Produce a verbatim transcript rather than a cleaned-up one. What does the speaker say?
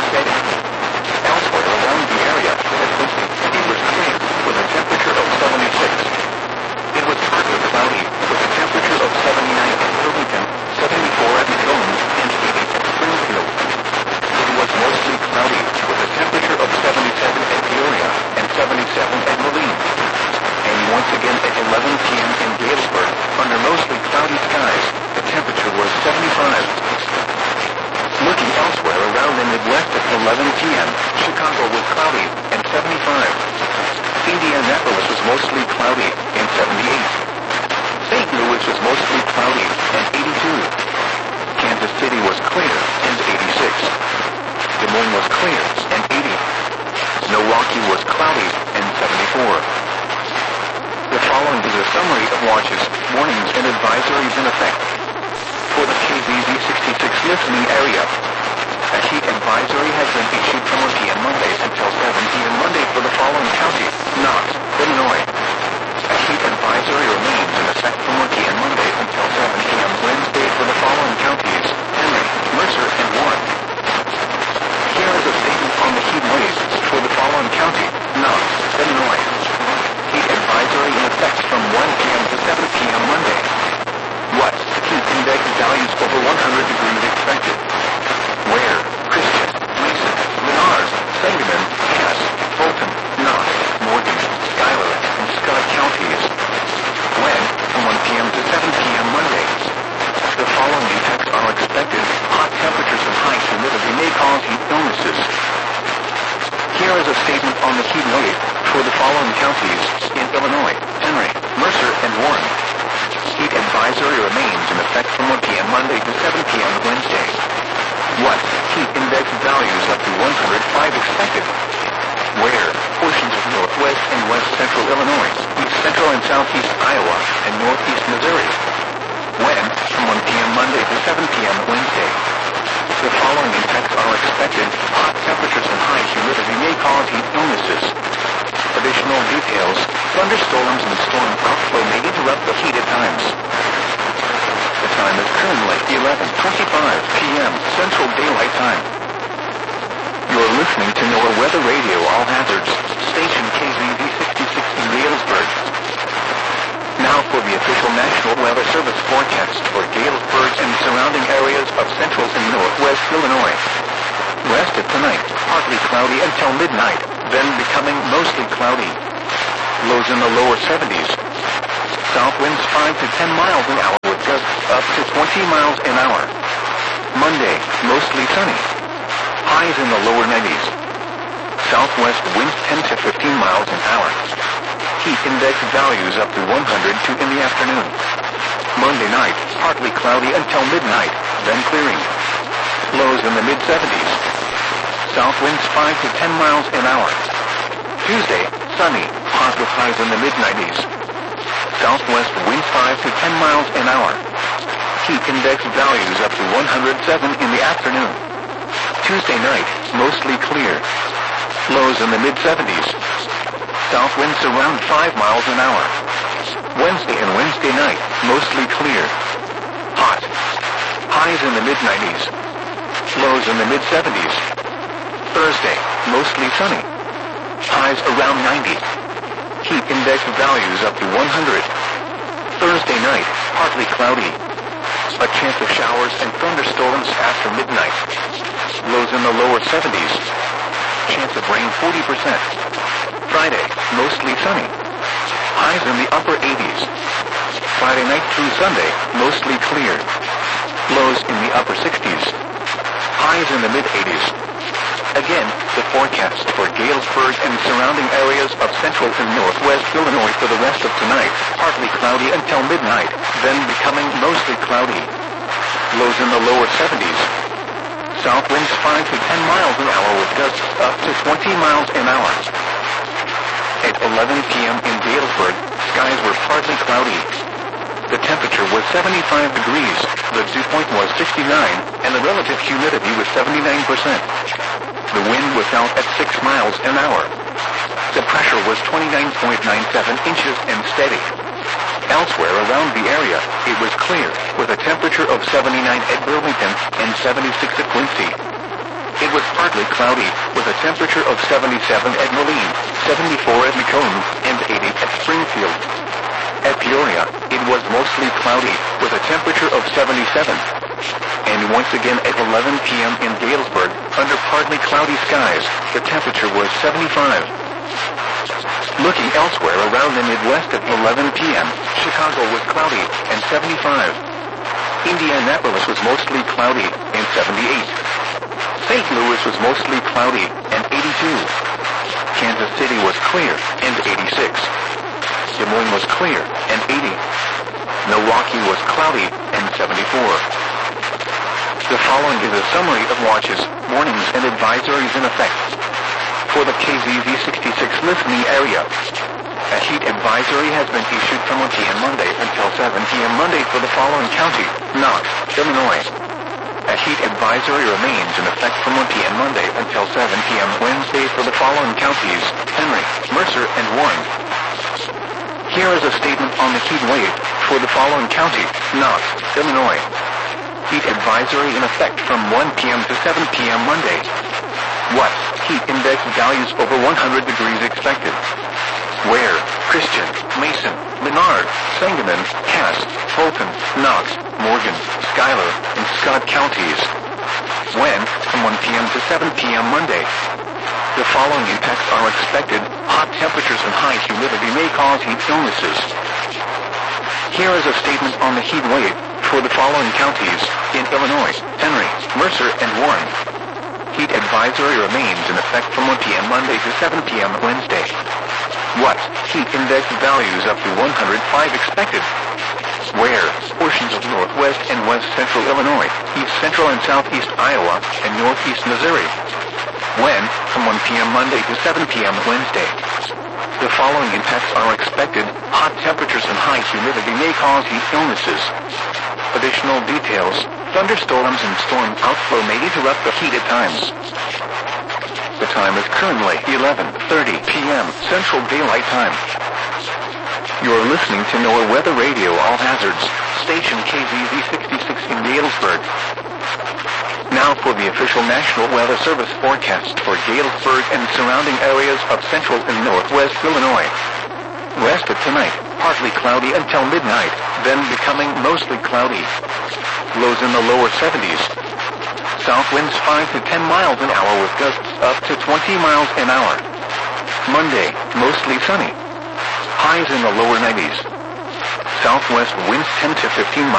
steady. Elsewhere around the area, at Quincy, it was clear, with a temperature of seventy-six. It was partly cloudy, with a temperature of seventy-nine at Burlington, seventy-four at McDonald's, and eighty at Springfield. It was mostly cloudy, with a temperature of seventy-seven at Peoria, and seventy-seven at Moline. And once again at eleven p m in Galesburg, under mostly cloudy skies, the temperature was seventy-five. Looking elsewhere around the Midwest at eleven p m, Chicago was cloudy, and seventy-five. Indianapolis was mostly cloudy, and seventy-eight. Saint Louis was mostly cloudy, and eighty-two. Kansas City was clear, and eighty-six. Des Moines was clear, and eighty. Milwaukee was cloudy, and seventy-four. The following is a summary of watches, warnings, and advisories in effect. For the K Z Z sixty-six listening area, a heat advisory has been issued from one p m Monday until seven p m Monday for the following counties: Knox, Illinois. A heat advisory remains in effect from one p m Monday until seven p m Wednesday for the following counties: Henry, Mercer, and Warren. Here is a statement on the heat waves for the following county: Knox, Illinois. Heat advisory in effect from one p m to seven p m Monday. What? Heat index values over one hundred degrees expected. Where? Christian, Mason, Menard, Sangamon, Cass, Fulton, Knox, Morgan, Schuyler, and Scott counties. When? From one p m to seven p m Monday. The following effects are expected: hot temperatures and high humidity may cause heat illnesses. Here is a statement on the heat wave for the following counties in Illinois: Henry, Mercer, and Warren. Heat advisory remains in effect from one p m Monday to seven p m Wednesday. What? Heat index values up to one hundred five expected. Where? Portions of northwest and west central Illinois, east central and southeast Iowa, and northeast Missouri. When? From one p m Monday to seven p m Wednesday. The following effects are expected: hot temperatures and high humidity may cause heat illnesses. Additional details: thunderstorms and storm outflow may interrupt the heated times. The time is currently eleven twenty-five p m Central Daylight Time. You're listening to NOAA Weather Radio All Hazards, station K Z Z sixty-six in Galesburg. Now for the official National Weather Service forecast for Galesburg and surrounding areas of central and northwest Illinois. West of tonight, partly cloudy until midnight, then becoming mostly cloudy. Lows in the lower seventies. South winds five to ten miles an hour with gusts up to twenty miles an hour. Monday, mostly sunny. Highs in the lower nineties. Southwest winds ten to fifteen miles an hour. Heat index values up to one hundred two in the afternoon. Monday night, partly cloudy until midnight, then clearing. Lows in the mid seventies. South winds five to ten miles an hour. Tuesday, sunny, hot with highs in the mid nineties. Southwest winds five to ten miles an hour. Heat index values up to one hundred seven in the afternoon. Tuesday night, mostly clear. Lows in the mid seventies. South winds around five miles an hour. Wednesday and Wednesday night, mostly clear. Hot. Highs in the mid nineties. Lows in the mid seventies. Thursday, mostly sunny. Highs around ninety. Heat index values up to one hundred. Thursday night, partly cloudy. A chance of showers and thunderstorms after midnight. Lows in the lower seventies. Chance of rain forty percent. Friday, mostly sunny. Highs in the upper eighties. Friday night through Sunday, mostly clear. Lows in the upper sixties. Highs in the mid eighties. Again, the forecast for Galesburg and surrounding areas of central and northwest Illinois for the rest of tonight: partly cloudy until midnight, then becoming mostly cloudy. Lows in the lower seventies. South winds five to ten miles an hour with gusts up to twenty miles an hour. At eleven p m in Galesburg, skies were partly cloudy. The temperature was seventy-five degrees, the dew point was sixty-nine, and the relative humidity was seventy-nine percent. The wind was out at six miles an hour. The pressure was twenty-nine point nine seven inches and steady. Elsewhere around the area, it was clear, with a temperature of seventy-nine at Burlington and seventy-six at Quincy. it was partly cloudy, with a temperature of seventy-seven at Moline, seventy-four at Macomb, and eighty at Springfield. At Peoria, it was mostly cloudy, with a temperature of seventy-seven. And once again at eleven p m in Galesburg, under partly cloudy skies, the temperature was seventy-five. Looking elsewhere around the Midwest at eleven p m, Chicago was cloudy, and seventy-five. Indianapolis was mostly cloudy, and seventy-eight. Saint Louis was mostly cloudy, and eighty-two. Kansas City was clear, and eighty-six. Des Moines was clear, and eighty. Milwaukee was cloudy, and seventy-four. The following is a summary of watches, warnings, and advisories in effect. For the K Z Z sixty-six listening area, a heat advisory has been issued from one p m Monday until seven p m Monday for the following county: Knox, Illinois. A heat advisory remains in effect from one p m Monday until seven p m Wednesday for the following counties: Henry, Mercer, and Warren. Here is a statement on the heat wave for the following county: Knox, Illinois. Heat advisory in effect from one p m to seven p m Monday. What? Heat index values over one hundred degrees expected. Where? Christian, Mason, Menard, Sangamon, Cass, Fulton, Knox, Morgan, Schuyler, and Scott counties. When? From one p m to seven p m Monday. The following impacts are expected: hot temperatures and high humidity may cause heat illnesses. Here is a statement on the heat wave for the following counties: in Illinois, Henry, Mercer, and Warren. Heat advisory remains in effect from one p m Monday to seven p m Wednesday. What? Heat index values up to one hundred five expected. Where? Portions of northwest and west central Illinois, east central and southeast Iowa, and northeast Missouri. When? From one p m Monday to seven p m Wednesday. The following impacts are expected: hot temperatures and high humidity may cause heat illnesses. Additional details: thunderstorms and storm outflow may interrupt the heat at times. The time is currently eleven thirty p m Central Daylight Time. You're listening to NOAA Weather Radio All Hazards, station K Z Z sixty-six in Galesburg. Now for the official National Weather Service forecast for Galesburg and surrounding areas of central and northwest Illinois. West of tonight, partly cloudy until midnight, then becoming mostly cloudy. Lows in the lower seventies. South winds five to ten miles an hour with gusts up to twenty miles an hour. Monday, mostly sunny. Highs in the lower nineties. Southwest winds ten to fifteen miles.